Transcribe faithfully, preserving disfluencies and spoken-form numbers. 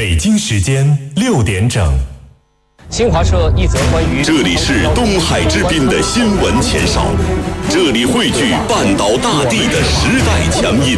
北京时间六点整。 新华社一则关于这里是东海之滨的新闻前哨，这里汇聚半岛大地的时代强音，